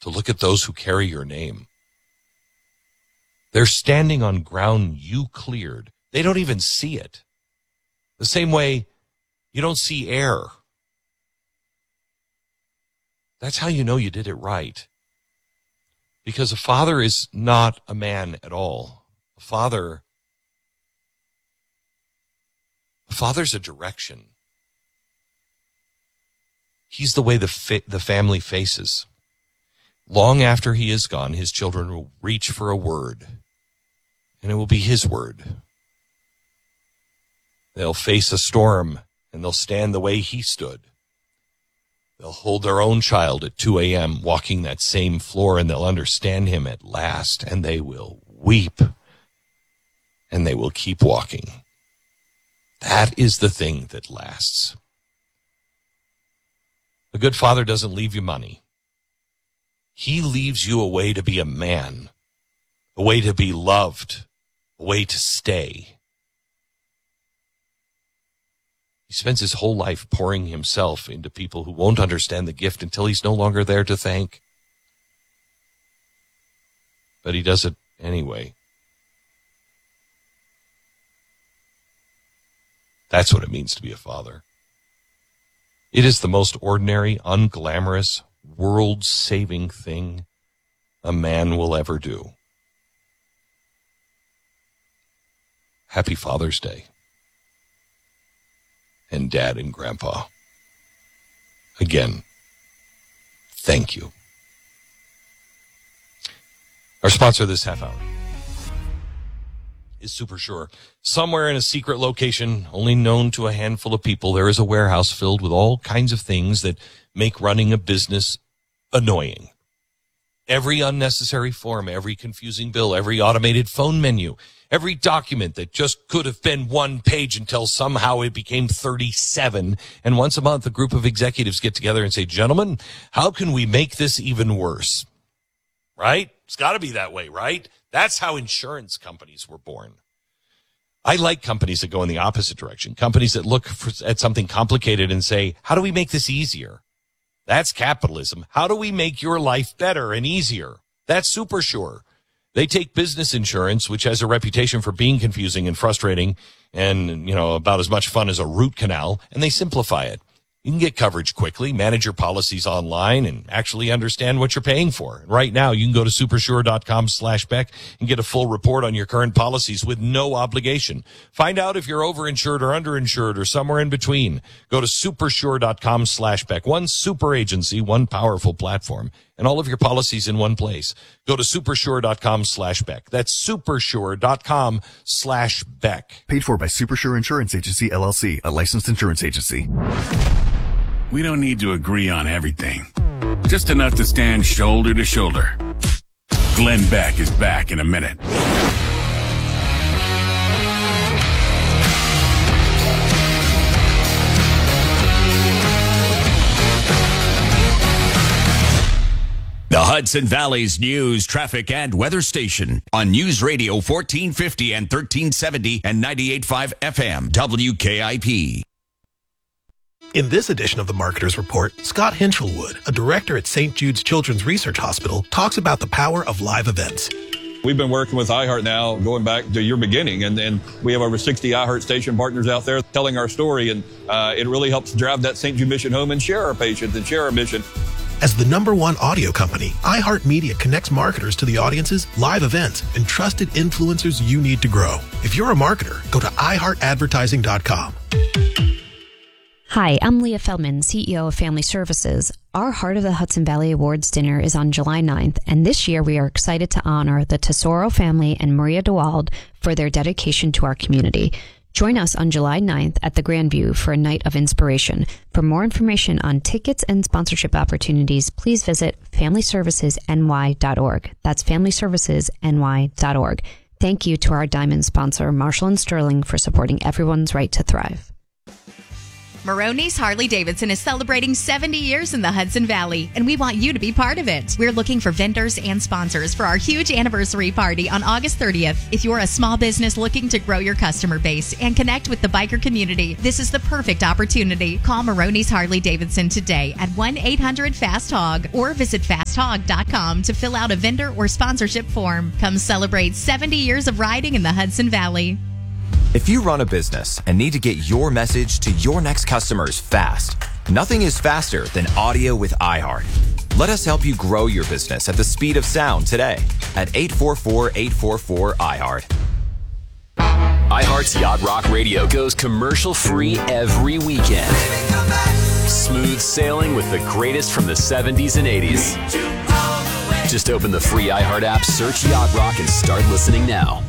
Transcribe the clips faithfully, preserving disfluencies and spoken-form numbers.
to look at those who carry your name. They're standing on ground you cleared. They don't even see it. The same way you don't see air. That's how you know you did it right. Because a father is not a man at all. A father, a father's a direction. He's the way the fa- the family faces. Long after he is gone, his children will reach for a word, and it will be his word. They'll face a storm, and they'll stand the way he stood. They'll hold their own child at two a.m. walking that same floor, and they'll understand him at last, and they will weep, and they will keep walking. That is the thing that lasts. A good father doesn't leave you money. He leaves you a way to be a man, a way to be loved, a way to stay. He spends his whole life pouring himself into people who won't understand the gift until he's no longer there to thank. But he does it anyway. That's what it means to be a father. It is the most ordinary, unglamorous, world-saving thing a man will ever do. Happy Father's Day. And Dad and Grandpa. Again, thank you. Our sponsor this half hour is Supersure. Somewhere in a secret location, only known to a handful of people, there is a warehouse filled with all kinds of things that make running a business annoying. Every unnecessary form, every confusing bill, every automated phone menu, every document that just could have been one page until somehow it became thirty-seven. And once a month, a group of executives get together and say, gentlemen, how can we make this even worse? Right? It's got to be that way, right? That's how insurance companies were born. I like companies that go in the opposite direction, companies that look for, at something complicated and say, how do we make this easier? That's capitalism. How do we make your life better and easier? That's Supersure. They take business insurance, which has a reputation for being confusing and frustrating and, you know, about as much fun as a root canal, and they simplify it. You can get coverage quickly, manage your policies online, and actually understand what you're paying for. Right now, you can go to supersure.com slash Beck and get a full report on your current policies with no obligation. Find out if you're overinsured or underinsured or somewhere in between. Go to supersure.com slash Beck. One super agency, one powerful platform, and all of your policies in one place. Go to supersure.com slash Beck. That's supersure.com slash Beck. Paid for by Supersure Insurance Agency, L L C, a licensed insurance agency. We don't need to agree on everything. Just enough to stand shoulder to shoulder. Glenn Beck is back in a minute. The Hudson Valley's news, traffic, and weather station on News Radio fourteen fifty and thirteen seventy and ninety-eight point five F M, W K I P. In this edition of the Marketer's Report, Scott Hinchelwood, a director at Saint Jude's Children's Research Hospital, talks about the power of live events. We've been working with iHeart now going back to your beginning, and, and we have over sixty iHeart station partners out there telling our story, and uh, it really helps drive that Saint Jude mission home and share our patients and share our mission. As the number one audio company, iHeartMedia connects marketers to the audiences, live events, and trusted influencers you need to grow. If you're a marketer, go to i heart advertising dot com. Hi, I'm Leah Feldman, C E O of Family Services. Our Heart of the Hudson Valley Awards dinner is on July ninth, and this year we are excited to honor the Tesoro family and Maria DeWald for their dedication to our community. Join us on July ninth at the Grandview for a night of inspiration. For more information on tickets and sponsorship opportunities, please visit family services n y dot org. That's family services n y dot org. Thank you to our diamond sponsor, Marshall and Sterling, for supporting everyone's right to thrive. Maroney's Harley-Davidson is celebrating seventy years in the Hudson Valley, and we want you to be part of it. We're looking for vendors and sponsors for our huge anniversary party on August thirtieth. If you're a small business looking to grow your customer base and connect with the biker community, this is the perfect opportunity. Call Maroney's Harley-Davidson today at one eight hundred fast hog or visit fast hog dot com to fill out a vendor or sponsorship form. Come celebrate seventy years of riding in the Hudson Valley. If you run a business and need to get your message to your next customers fast, nothing is faster than audio with iHeart. Let us help you grow your business at the speed of sound today at eight four four, eight four four, iHeart. iHeart's Yacht Rock Radio goes commercial-free every weekend. Smooth sailing with the greatest from the seventies and eighties. Just open the free iHeart app, search Yacht Rock, and start listening now.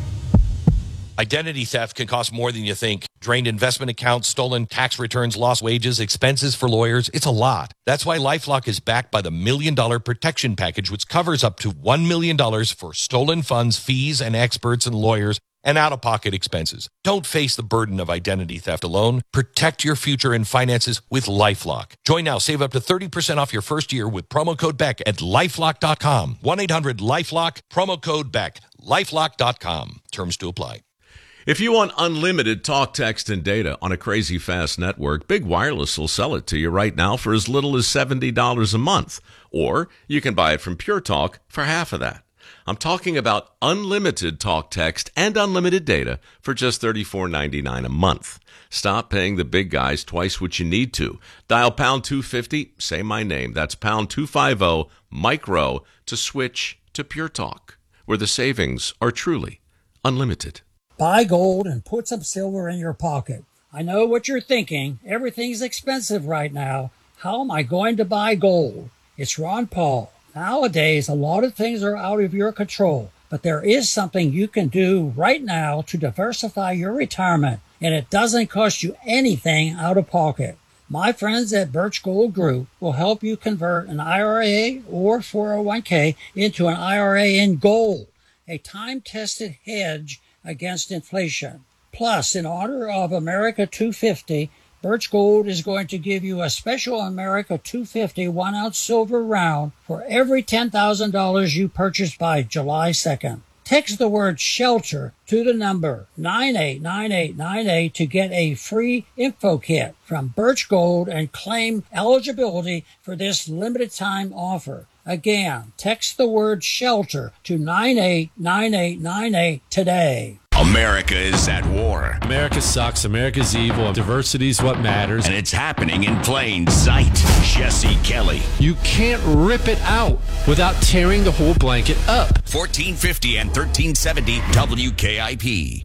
Identity theft can cost more than you think. Drained investment accounts, stolen tax returns, lost wages, expenses for lawyers. It's a lot. That's why LifeLock is backed by the Million Dollar Protection Package, which covers up to one million dollars for stolen funds, fees, and experts and lawyers, and out-of-pocket expenses. Don't face the burden of identity theft alone. Protect your future and finances with LifeLock. Join now. Save up to thirty percent off your first year with promo code Beck at lifelock dot com. one eight hundred lifelock, promo code Beck, lifelock dot com. Terms to apply. If you want unlimited talk, text, and data on a crazy fast network, Big Wireless will sell it to you right now for as little as seventy dollars a month. Or you can buy it from Pure Talk for half of that. I'm talking about unlimited talk, text, and unlimited data for just thirty-four ninety-nine a month. Stop paying the big guys twice what you need to. Dial pound two fifty, say my name. That's pound two fifty, micro, to switch to Pure Talk, where the savings are truly unlimited. Buy gold and put some silver in your pocket. I know what you're thinking. Everything's expensive right now. How am I going to buy gold? It's Ron Paul. Nowadays, a lot of things are out of your control, but there is something you can do right now to diversify your retirement, and it doesn't cost you anything out of pocket. My friends at Birch Gold Group will help you convert an I R A or four oh one k into an I R A in gold, a time-tested hedge against inflation. Plus, in honor of America two fifty, Birch Gold is going to give you a special America two fifty one-ounce silver round for every ten thousand dollars you purchase by July second. Text the word SHELTER to the number nine eight nine eight nine eight to get a free info kit from Birch Gold and claim eligibility for this limited time offer. Again, text the word SHELTER to nine eight nine eight nine eight today. America is at war. America sucks. America's evil. Diversity's what matters. And it's happening in plain sight. Jesse Kelly. You can't rip it out without tearing the whole blanket up. fourteen fifty and thirteen seventy W K I P.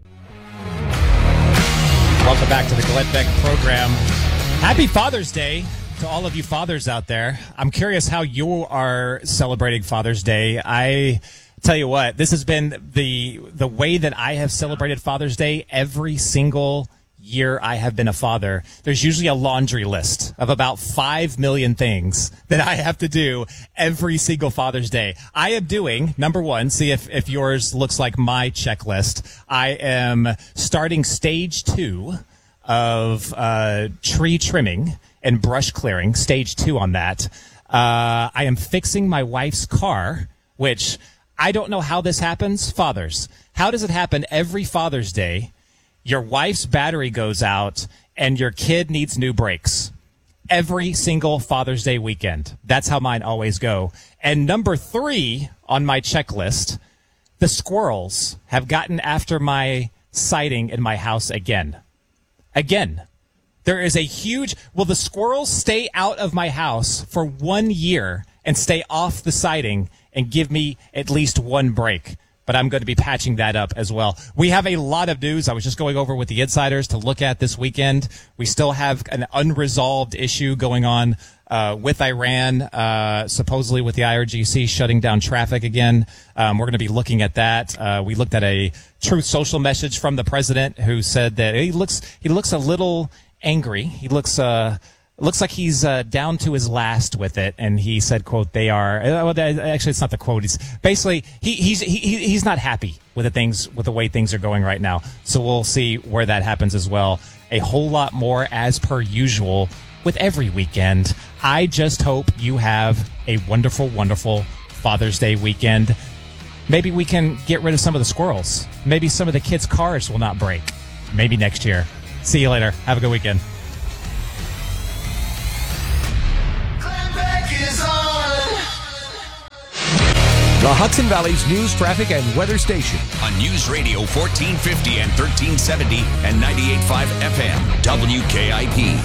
Welcome back to the Glenn Beck program. Happy Father's Day to all of you fathers out there. I'm curious how you are celebrating Father's Day. I tell you what, this has been the the way that I have celebrated Father's Day every single year I have been a father. There's usually a laundry list of about five million things that I have to do every single Father's Day. I am doing, number one, see if, if yours looks like my checklist. I am starting stage two of uh, tree trimming and brush clearing, stage two on that. Uh, I am fixing my wife's car, which I don't know how this happens. Fathers, how does it happen every Father's Day? Your wife's battery goes out and your kid needs new brakes. Every single Father's Day weekend. That's how mine always go. And number three on my checklist, the squirrels have gotten after my siding in my house again. Again. There is a huge, will the squirrels stay out of my house for one year and stay off the siding and give me at least one break? But I'm going to be patching that up as well. We have a lot of news I was just going over with the insiders to look at this weekend. We still have an unresolved issue going on uh, with Iran, uh, supposedly with the I R G C shutting down traffic again. Um, we're going to be looking at that. Uh, we looked at a Truth Social message from the president who said that he looks he looks a little angry. He looks uh looks like he's uh, down to his last with it, and he said, "quote They are." Uh, well, actually, it's not the quote. He's basically he, he's he, he's not happy with the things with the way things are going right now. So we'll see where that happens as well. a whole lot more as per usual with every weekend. I just hope you have a wonderful, wonderful Father's Day weekend. Maybe we can get rid of some of the squirrels. Maybe some of the kids' cars will not break. Maybe next year. See you later. Have a good weekend. The Hudson Valley's news, traffic, and weather station. On News Radio fourteen fifty and thirteen seventy and ninety-eight point five F M, W K I P.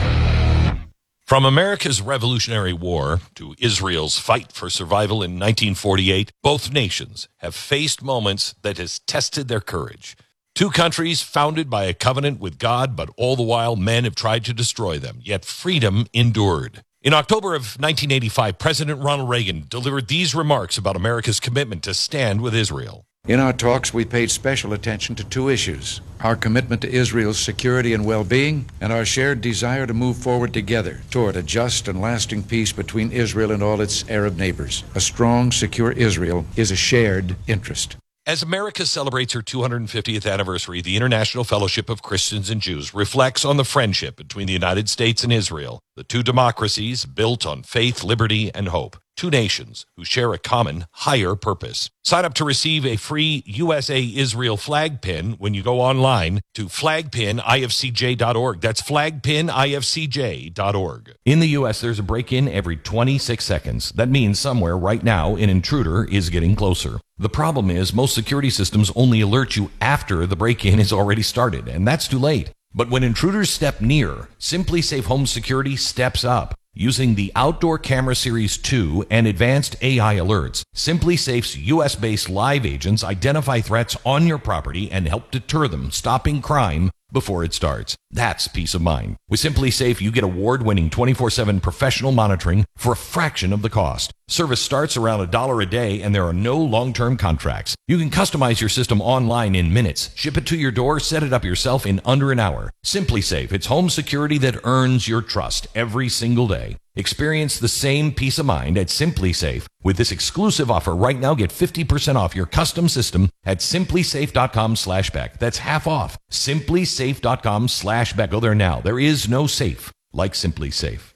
From America's Revolutionary War to Israel's fight for survival in nineteen forty-eight, both nations have faced moments that has tested their courage. Two countries founded by a covenant with God, but all the while men have tried to destroy them, yet freedom endured. In October of nineteen eighty-five, President Ronald Reagan delivered these remarks about America's commitment to stand with Israel. In our talks, we paid special attention to two issues: our commitment to Israel's security and well-being, and our shared desire to move forward together toward a just and lasting peace between Israel and all its Arab neighbors. A strong, secure Israel is a shared interest. As America celebrates her two hundred fiftieth anniversary, the International Fellowship of Christians and Jews reflects on the friendship between the United States and Israel, the two democracies built on faith, liberty, and hope. Two nations who share a common, higher purpose. Sign up to receive a free U S A Israel flag pin when you go online to flag pin I F C J dot org. That's flag pin I F C J dot org. In the U S, there's a break-in every twenty-six seconds. That means somewhere right now an intruder is getting closer. The problem is most security systems only alert you after the break-in is already started, and that's too late. But when intruders step near, Simply Safe Home Security steps up. Using the Outdoor Camera Series two and advanced A I alerts, Simply Safe's U S-based live agents identify threats on your property and help deter them, stopping crime before it starts. That's peace of mind. With Simply Safe, you get award-winning twenty-four seven professional monitoring for a fraction of the cost. Service starts around a dollar a day, and there are no long-term contracts. You can customize your system online in minutes, ship it to your door, set it up yourself in under an hour. Simply Safe, it's home security that earns your trust every single day. Experience the same peace of mind at Simply Safe. With this exclusive offer right now, get fifty percent off your custom system at simply safe dot com slash Beck. That's half off. simply safe dot com slash Beck. Go there now. There is no safe like Simply Safe.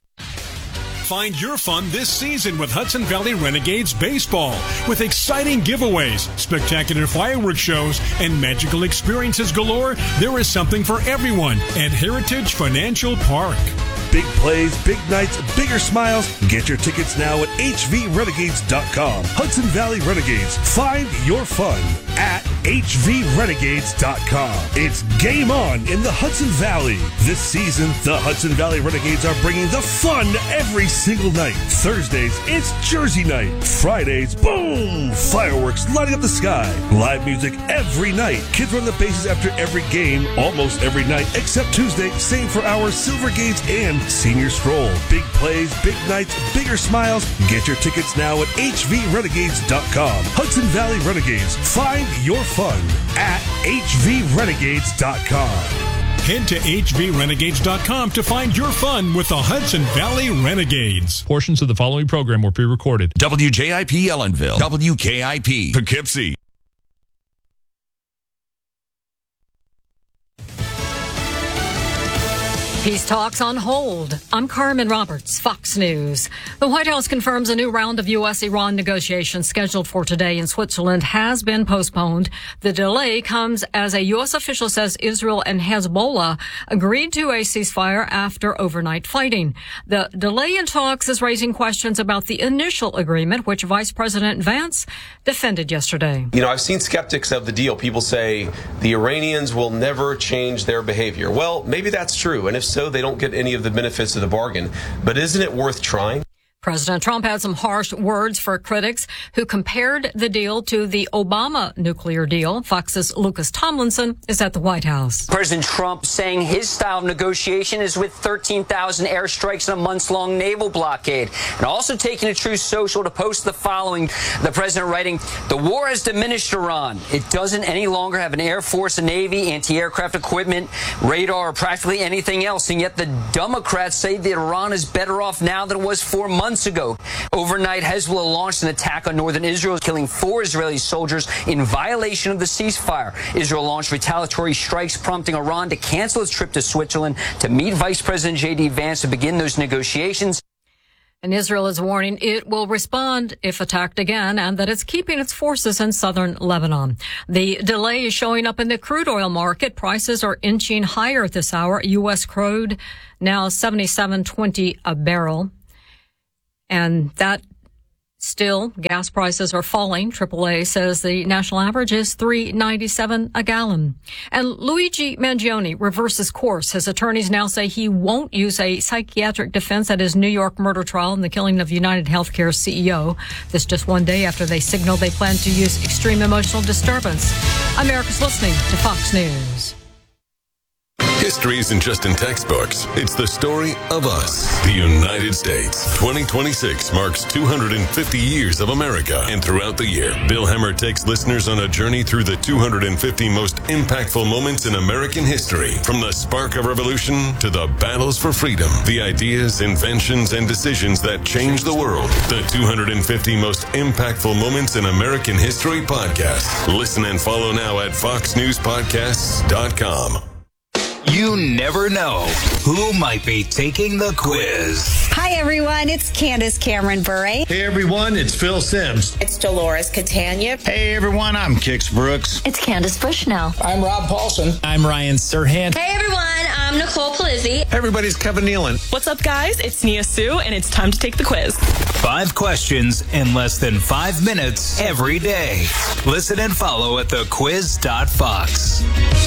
Find your fun this season with Hudson Valley Renegades Baseball. With exciting giveaways, spectacular fireworks shows, and magical experiences galore, there is something for everyone at Heritage Financial Park. Big plays, big nights, bigger smiles. Get your tickets now at H V renegades dot com. Hudson Valley Renegades. Find your fun at H V renegades dot com. It's game on in the Hudson Valley. This season, the Hudson Valley Renegades are bringing the fun every single night. Thursdays, it's Jersey night. Fridays, boom! Fireworks lighting up the sky. Live music every night. Kids run the bases after every game, almost every night, except Tuesday. Same for our Silver Gates and Senior Stroll. Big plays, big nights, bigger smiles. Get your tickets now at H V renegades dot com. Hudson Valley Renegades. Find your fun at H V renegades dot com. Head to H V renegades dot com to find your fun with the Hudson Valley Renegades. Portions of the following program were pre-recorded. W J I P Ellenville. W K I P Poughkeepsie. Peace talks on hold. I'm Carmen Roberts, Fox News. The White House confirms a new round of U S Iran negotiations scheduled for today in Switzerland has been postponed. The delay comes as a U S official says Israel and Hezbollah agreed to a ceasefire after overnight fighting. The delay in talks is raising questions about the initial agreement, which Vice President Vance defended yesterday. You know, I've seen skeptics of the deal. People say the Iranians will never change their behavior. Well, maybe that's true. And if so, they don't get any of the benefits of the bargain. But isn't it worth trying? President Trump had some harsh words for critics who compared the deal to the Obama nuclear deal. Fox's Lucas Tomlinson is at the White House. President Trump saying his style of negotiation is with thirteen thousand airstrikes and a months-long naval blockade. And also taking to Truth Social to post the following. The president writing, "The war has diminished Iran. It doesn't any longer have an air force, a navy, anti-aircraft equipment, radar, or practically anything else. And yet the Democrats say that Iran is better off now than it was four months months ago. Overnight, Hezbollah launched an attack on northern Israel, killing four Israeli soldiers in violation of the ceasefire. Israel launched retaliatory strikes, prompting Iran to cancel its trip to Switzerland to meet Vice President J D Vance to begin those negotiations. And Israel is warning it will respond if attacked again, and that it's keeping its forces in southern Lebanon. The delay is showing up in the crude oil market. Prices are inching higher this hour. U S crude now seventy-seven twenty a barrel. And that still, gas prices are falling. triple A says the national average is three ninety-seven a gallon. And Luigi Mangione reverses course. His attorneys now say he won't use a psychiatric defense at his New York murder trial in the killing of United Healthcare C E O. This just one day after they signaled they plan to use extreme emotional disturbance. America's listening to Fox News. History isn't just in textbooks. It's the story of us, the United States. twenty twenty-six marks two hundred fifty years of America. And throughout the year, Bill Hemmer takes listeners on a journey through the two hundred fifty most impactful moments in American history. From the spark of revolution to the battles for freedom, the ideas, inventions, and decisions that changed the world. The two hundred fifty most impactful moments in American history podcast. Listen and follow now at fox news podcasts dot com. You never know who might be taking the quiz. Hi, everyone. It's Candace Cameron Bure. Hey, everyone. It's Phil Sims. It's Dolores Catania. Hey, everyone. I'm Kix Brooks. It's Candace Bushnell. I'm Rob Paulson. I'm Ryan Serhant. Hey, everyone. I'm Nicole Palizzi. Everybody's Kevin Nealon. What's up, guys? It's Nia Sue, and it's time to take the quiz. Five questions in less than five minutes every day. Listen and follow at the quiz dot fox.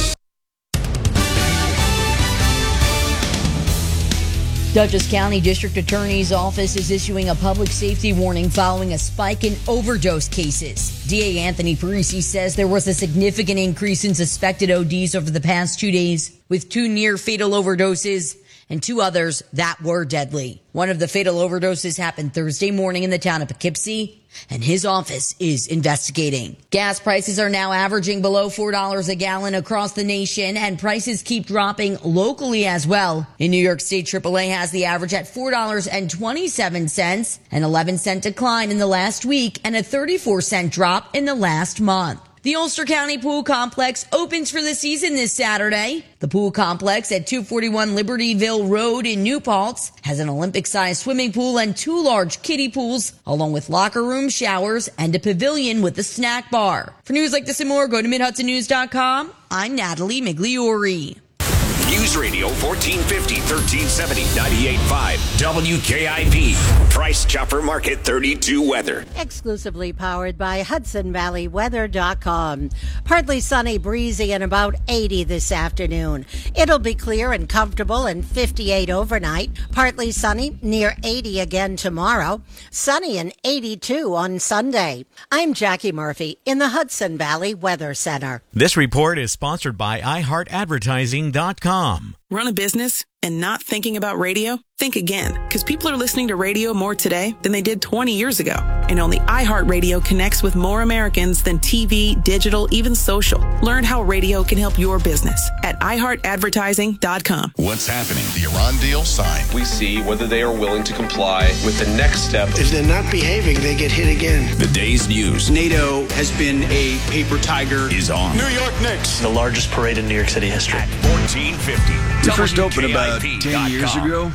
Dutchess County District Attorney's Office is issuing a public safety warning following a spike in overdose cases. D A Anthony Parisi says there was a significant increase in suspected O Ds over the past two days, with two near-fatal overdoses and two others that were deadly. One of the fatal overdoses happened Thursday morning in the town of Poughkeepsie, and his office is investigating. Gas prices are now averaging below four dollars a gallon across the nation, and prices keep dropping locally as well. In New York State, triple A has the average at four dollars and twenty-seven cents, an eleven cent decline in the last week, and a thirty-four cent drop in the last month. The Ulster County Pool Complex opens for the season this Saturday. The pool complex at two forty-one Libertyville Road in New Paltz has an Olympic-sized swimming pool and two large kiddie pools, along with locker room, showers, and a pavilion with a snack bar. For news like this and more, go to mid hudson news dot com. I'm Natalie Migliori. News Radio fourteen fifty, thirteen seventy, ninety-eight point five, W K I P. Price Chopper Market thirty-two weather. Exclusively powered by Hudson Valley Weather dot com. Partly sunny, breezy, and about eighty this afternoon. It'll be clear and comfortable and fifty-eight overnight. Partly sunny, near eighty again tomorrow. Sunny and eighty-two on Sunday. I'm Jackie Murphy in the Hudson Valley Weather Center. This report is sponsored by i heart advertising dot com. Run a business and not thinking about radio? Think again, because people are listening to radio more today than they did twenty years ago. And only iHeartRadio connects with more Americans than T V, digital, even social. Learn how radio can help your business at i heart advertising dot com. What's happening? The Iran deal signed. We see whether they are willing to comply with the next step. If they're not behaving, they get hit again. The day's news. NATO has been a paper tiger. Is on. New York Knicks. The largest parade in New York City history. At fourteen fifty. We first opened about ten years ago.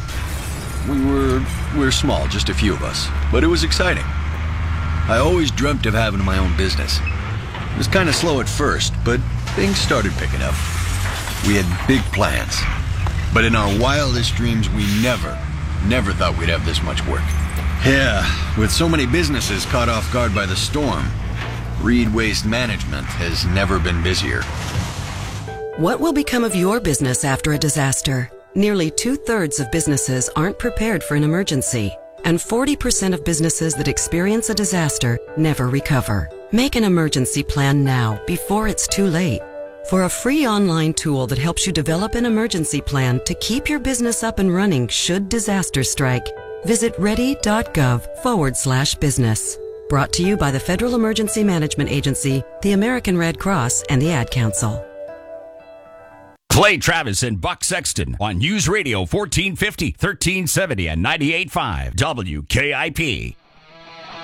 We were we were small, just a few of us, but it was exciting. I always dreamt of having my own business. It was kind of slow at first, but things started picking up. We had big plans, but in our wildest dreams, we never, never thought we'd have this much work. Yeah, with so many businesses caught off guard by the storm, Reed Waste Management has never been busier. What will become of your business after a disaster? Nearly two-thirds of businesses aren't prepared for an emergency, and forty percent of businesses that experience a disaster never recover. Make an emergency plan now, before it's too late. For a free online tool that helps you develop an emergency plan to keep your business up and running should disaster strike, visit ready.gov forward slash business. Brought to you by the Federal Emergency Management Agency, the American Red Cross, and the Ad Council. Clay Travis and Buck Sexton on News Radio fourteen fifty, thirteen seventy, and ninety-eight point five W K I P.